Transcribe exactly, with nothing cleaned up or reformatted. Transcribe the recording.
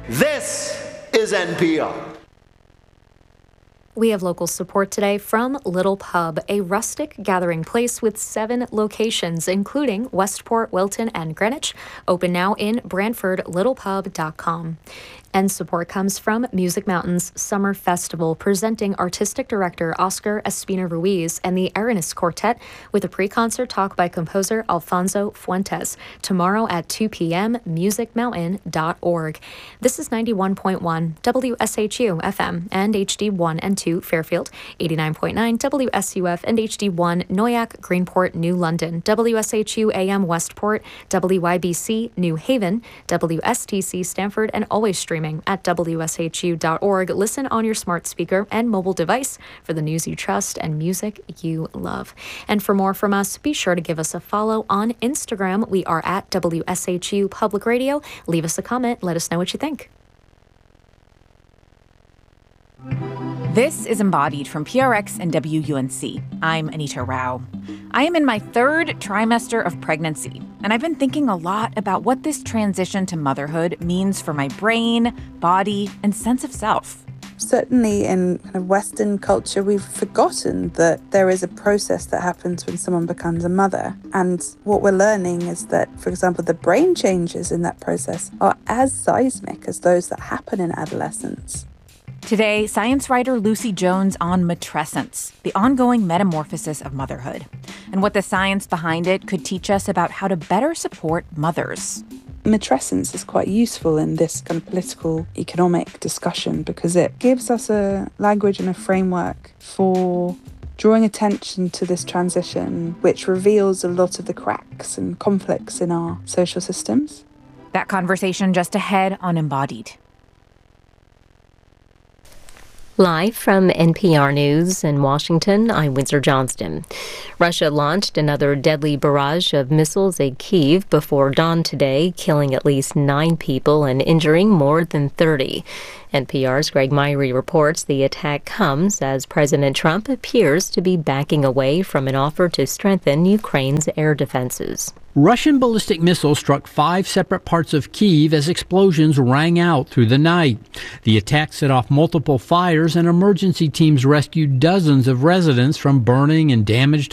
This is N P R. We have local support today from Little Pub, a rustic gathering place with seven locations, including Westport, Wilton, and Greenwich. Open now in Brantford, little pub dot com. And support comes from Music Mountain's Summer Festival, presenting artistic director Oscar Espina Ruiz and the Arenas Quartet with a pre-concert talk by composer Alfonso Fuentes. Tomorrow at two p.m., music mountain dot org. This is ninety-one point one W S H U F M and H D one and two Fairfield, eighty-nine point nine W S U F and H D one Noyac, Greenport, New London, W S H U A M Westport, W Y B C New Haven, W S T C Stamford, and always streaming at W S H U dot org. Listen on your smart speaker and mobile device for the news you trust and music you love. And for more from us, be sure to give us a follow on Instagram. We are at W S H U Public Radio. Leave us a comment. Let us know what you think. This is Embodied from P R X and W U N C. I'm Anita Rao. I am in my third trimester of pregnancy, and I've been thinking a lot about what this transition to motherhood means for my brain, body, and sense of self. Certainly in kind of Western culture, we've forgotten that there is a process that happens when someone becomes a mother. And what we're learning is that, for example, the brain changes in that process are as seismic as those that happen in adolescence. Today, science writer Lucy Jones on matrescence, the ongoing metamorphosis of motherhood, and what the science behind it could teach us about how to better support mothers. Matrescence is quite useful in this kind of political, economic discussion because it gives us a language and a framework for drawing attention to this transition, which reveals a lot of the cracks and conflicts in our social systems. That conversation just ahead on Embodied. Live from N P R News in Washington, I'm Windsor Johnston. Russia launched another deadly barrage of missiles at Kyiv before dawn today, killing at least nine people and injuring more than thirty. N P R's Greg Myrie reports the attack comes as President Trump appears to be backing away from an offer to strengthen Ukraine's air defenses. Russian ballistic missiles struck five separate parts of Kyiv as explosions rang out through the night. The attack set off multiple fires and emergency teams rescued dozens of residents from burning and damaged